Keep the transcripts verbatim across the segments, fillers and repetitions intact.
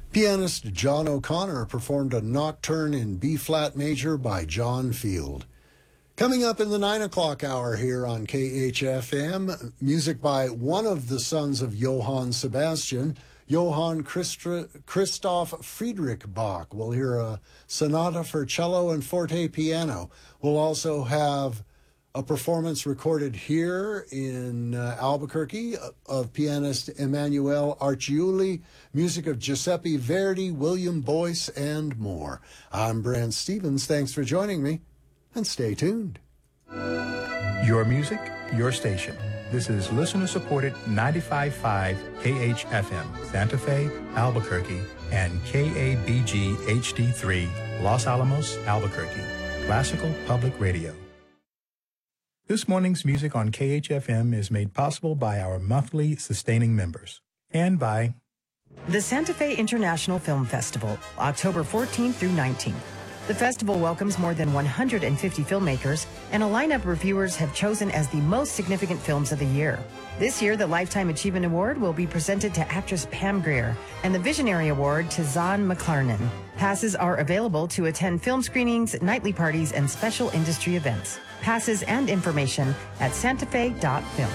Pianist John O'Connor performed a nocturne in B-flat major by John Field. Coming up in the nine o'clock hour here on K H F M, music by one of the sons of Johann Sebastian, Johann Christ- Christoph Friedrich Bach. We'll hear a sonata for cello and forte piano. We'll also have a performance recorded here in uh, Albuquerque of pianist Emanuele Arciuli, music of Giuseppe Verdi, William Boyce, and more. I'm Brent Stevens. Thanks for joining me, and stay tuned. Your music, your station. This is listener-supported ninety-five point five K H F M, Santa Fe, Albuquerque, and K A B G H D three, Los Alamos, Albuquerque. Classical Public Radio. This morning's music on K H F M is made possible by our monthly sustaining members and by the Santa Fe International Film Festival, October fourteenth through nineteenth. The festival welcomes more than one hundred fifty filmmakers, and a lineup of reviewers have chosen as the most significant films of the year. This year, the Lifetime Achievement Award will be presented to actress Pam Grier and the Visionary Award to Zahn McClarnon. Passes are available to attend film screenings, nightly parties, and special industry events. Passes and information at santafe dot film.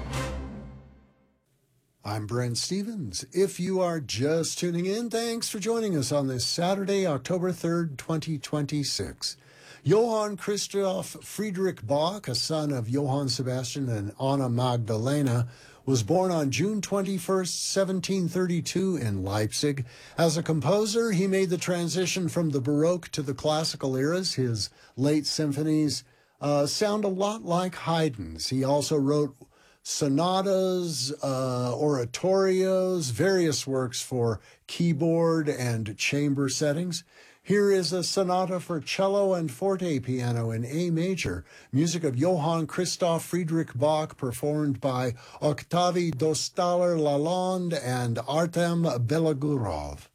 I'm Brent Stevens. If you are just tuning in, thanks for joining us on this Saturday, October third, twenty twenty-six. Johann Christoph Friedrich Bach, a son of Johann Sebastian and Anna Magdalena, was born on June twenty-first, seventeen thirty-two in Leipzig. As a composer, he made the transition from the Baroque to the classical eras. His late symphonies uh, sound a lot like Haydn's. He also wrote sonatas, uh, oratorios, various works for keyboard and chamber settings. Here is a sonata for cello and forte piano in A major, music of Johann Christoph Friedrich Bach, performed by Octavie Dostaler-Lalonde and Artem Belogurov.